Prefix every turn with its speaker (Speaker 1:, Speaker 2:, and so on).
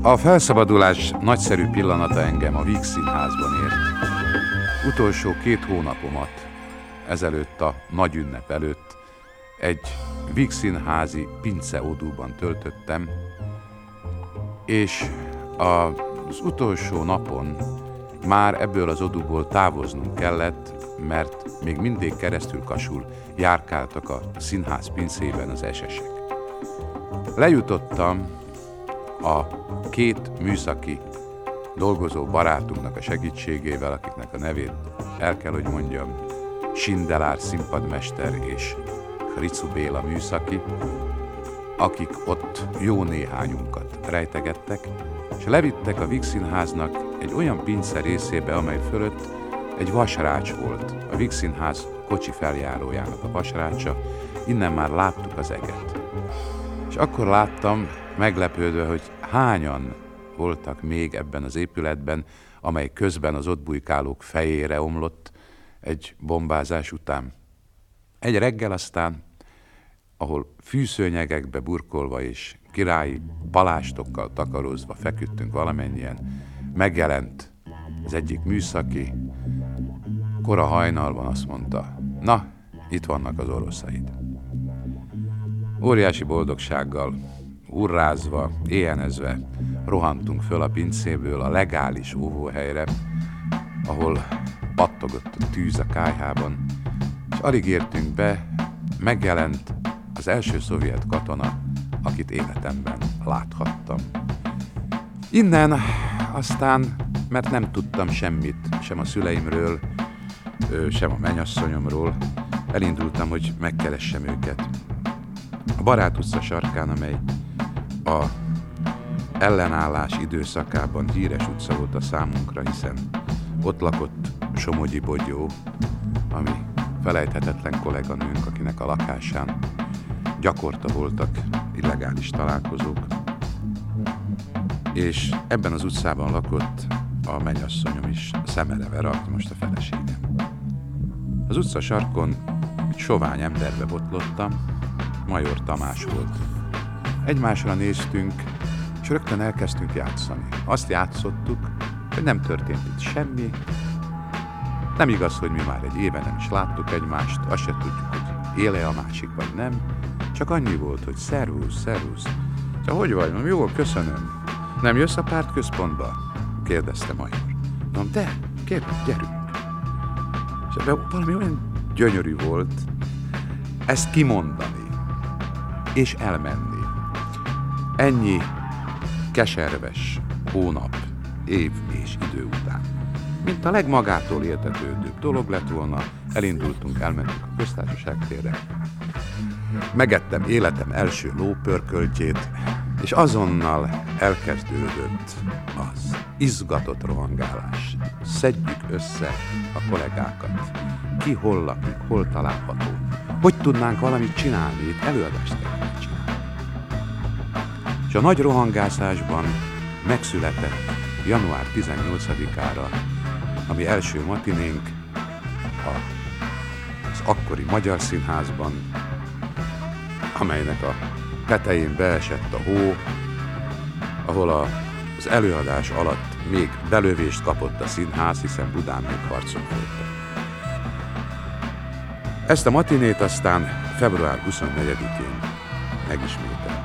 Speaker 1: A felszabadulás nagyszerű pillanata engem a Víg Színházban ért. Utolsó 2 hónapomat ezelőtt a nagy ünnep előtt egy Víg Színházi pinceodúban töltöttem, és az utolsó napon már ebből az odúból távoznunk kellett, mert még mindig keresztül-kasul járkáltak a színház pincében az SS-ek. Lejutottam a 2 műszaki dolgozó barátunknak a segítségével, akiknek a nevét el kell, hogy mondjam, Sindelár színpadmester és Ricu Béla műszaki, akik ott jó néhányunkat rejtegettek, és levittek a Víg Színháznak egy olyan pince részébe, amely fölött egy vasrács volt. A Víg Színház kocsi feljárójának a vasrácsa, innen már láttuk az eget. És akkor láttam, meglepődve, hogy hányan voltak még ebben az épületben, amely közben az ott bujkálók fejére omlott egy bombázás után. Egy reggel aztán, ahol fűszőnyegekbe burkolva és királyi palástokkal takarózva feküdtünk valamennyien, megjelent az egyik műszaki, kora hajnalban azt mondta, na, itt vannak az oroszaid. Óriási boldogsággal, hurrázva, éhenezve rohantunk föl a pincéből a legális óvóhelyre, ahol pattogott a tűz a kályhában, és alig értünk be, megjelent az első szovjet katona, akit életemben láthattam. Innen aztán, mert nem tudtam semmit, sem a szüleimről, sem a mennyasszonyomról, elindultam, hogy megkeressem őket. A Barát utca sarkán, amely a ellenállás időszakában híres utca volt a számunkra, hiszen ott lakott Somogyi Bogyó, ami felejthetetlen kolléganőnk, akinek a lakásán gyakorta voltak illegális találkozók, és ebben az utcában lakott a mennyasszonyom is, Szemere Vera, aki most a feleségem. Az utca sarkon egy sovány emberbe botlottam, Major Tamás volt. Egymásra néztünk, és rögtön elkezdtünk játszani. Azt játszottuk, hogy nem történt itt semmi. Nem igaz, hogy mi már egy éve nem is láttuk egymást, azt se tudjuk, hogy éle a másik, vagy nem. Csak annyi volt, hogy szervusz, szervusz. Ja, hogy vagy? Mondom, jól, köszönöm. Nem jössz a pártközpontba? Kérdezte Major. Mondom, de, kérlek, gyerünk. És ebben valami olyan gyönyörű volt ezt kimondani és elmenni. Ennyi keserves hónap, év és idő után. Mint a legmagától értetődőbb dolog lett volna, elindultunk, elmentünk a Köztársaság térre. Megettem életem első lópörköltjét, és azonnal elkezdődött az izgatott rohangálás. Szedjük össze a kollégákat. Ki hol lakik, hol található. Hogy tudnánk valamit csinálni, itt előadást kellene csinálni. És a nagy rohangászásban megszületett január 18-ára, ami első matinénk az akkori Magyar Színházban, amelynek a tetején beesett a hó, ahol az előadás alatt még belövést kapott a színház, hiszen Budán még harcok voltak. Ezt a matinét aztán február 24-én megismételtük.